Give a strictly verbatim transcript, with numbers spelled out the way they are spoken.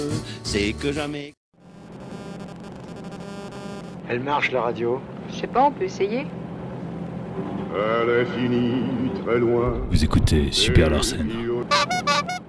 C'est que jamais. Elle marche la radio. Je sais pas, on peut essayer. À l'infini, très loin. Vous écoutez Super Larsen.